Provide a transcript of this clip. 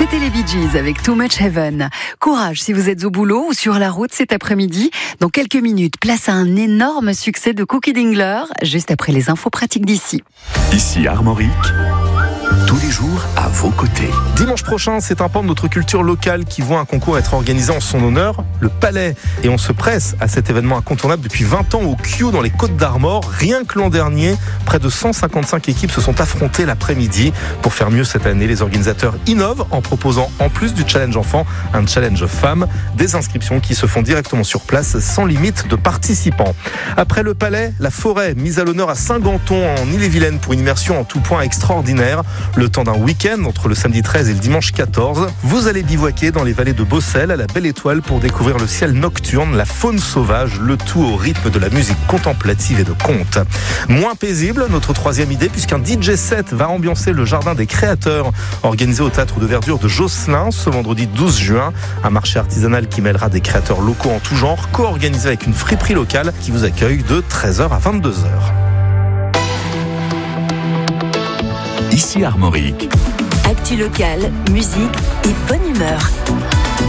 C'était les Bee Gees avec Too Much Heaven. Courage si vous êtes au boulot ou sur la route cet après-midi. Dans quelques minutes, place à un énorme succès de Cookie Dingler, juste après les infos pratiques d'ici. Ici Armorique, tous les jours à vos côtés. Dimanche prochain, c'est un pan de notre culture locale qui voit un concours être organisé en son honneur, le Palais. Et on se presse à cet événement incontournable depuis 20 ans au Kew dans les Côtes d'Armor. Rien que l'an dernier, près de 155 équipes se sont affrontées l'après-midi. Pour faire mieux cette année, les organisateurs innovent en proposant, en plus du challenge enfant, un challenge femme. Des inscriptions qui se font directement sur place sans limite de participants. Après le Palais, la forêt mise à l'honneur à Saint-Ganton en Ille-et-Vilaine pour une immersion en tout point extraordinaire. Le temps d'un week-end entre le samedi 13 et le dimanche 14. Vous allez bivouaquer dans les vallées de Bossel à la Belle Étoile pour découvrir le ciel nocturne, la faune sauvage, le tout au rythme de la musique contemplative et de conte. Moins paisible, notre troisième idée, puisqu'un DJ set va ambiancer le jardin des créateurs organisé au Théâtre de Verdure de Josselin ce vendredi 12 juin. Un marché artisanal qui mêlera des créateurs locaux en tout genre, co-organisé avec une friperie locale qui vous accueille de 13h à 22h. Ici Armorique. Actu locale, musique et bonne humeur.